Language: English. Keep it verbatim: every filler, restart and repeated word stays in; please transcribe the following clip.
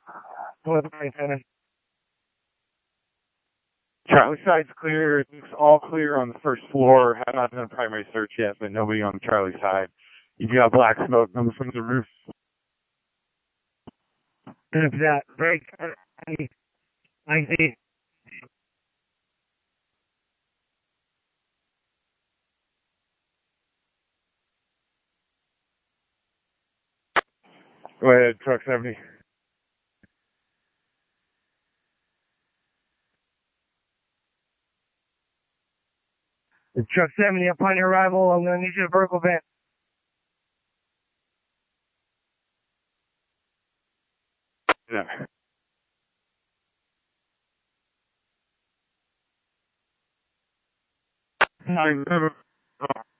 Delivery center. Charlie side's clear. It looks all clear on the first floor. Have not done a primary search yet, but nobody on the Charlie side. You've got black smoke coming from the roof. And that break, I see. Go ahead, truck seventy. Truck seventy, upon your arrival, I'm going to need you to vertical vent. Yeah. I remember.